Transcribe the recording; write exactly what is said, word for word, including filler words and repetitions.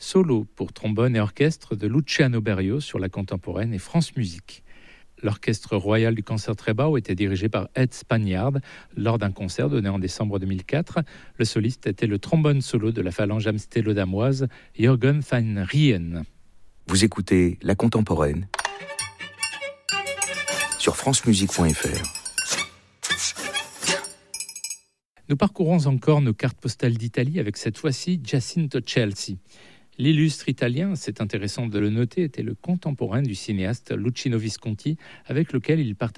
solo pour trombone et orchestre de Luciano Berio sur la contemporaine et France Musique. L'Orchestre royal du Concertgebouw était dirigé par Ed Spagnard lors d'un concert donné en décembre deux mille quatre. Le soliste était le trombone solo de la phalange amstello-damoise Jürgen van Rijn. Vous écoutez La Contemporaine sur francemusique point f r. Nous parcourons encore nos cartes postales d'Italie avec cette fois-ci Giacinto Chelsea. L'illustre italien, c'est intéressant de le noter, était le contemporain du cinéaste Luchino Visconti, avec lequel il partageait